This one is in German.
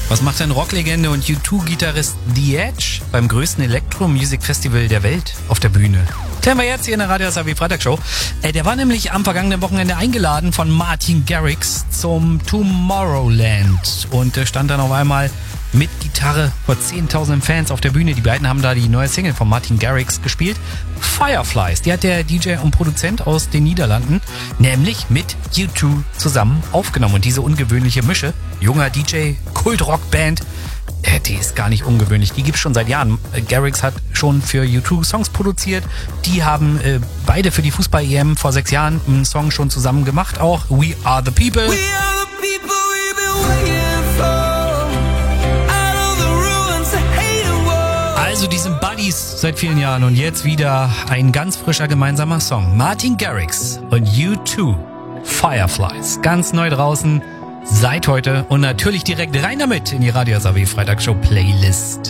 Was macht denn Rocklegende und U2-Gitarrist The Edge beim größten Elektro-Music-Festival der Welt auf der Bühne? Klären wir jetzt hier in der Radio SAW Freitagshow. Der war nämlich am vergangenen Wochenende eingeladen von Martin Garrix zum Tomorrowland und stand dann auf einmal mit Gitarre vor 10.000 Fans auf der Bühne. Die beiden haben da die neue Single von Martin Garrix gespielt. Fireflies, die hat der DJ und Produzent aus den Niederlanden nämlich mit U2 zusammen aufgenommen. Und diese ungewöhnliche Mische, junger DJ, Kult-Rock-Band, die ist gar nicht ungewöhnlich. Die gibt's schon seit Jahren. Garrix hat schon für U2 Songs produziert. Die haben beide für die Fußball-EM vor 6 Jahren einen Song schon zusammen gemacht. Auch We Are The People. We are the people we've been waiting for. Also die sind Buddies seit vielen Jahren und jetzt wieder ein ganz frischer gemeinsamer Song. Martin Garrix und U2, Fireflies. Ganz neu draußen, seit heute und natürlich direkt rein damit in die Radio SAW Freitagshow Playlist.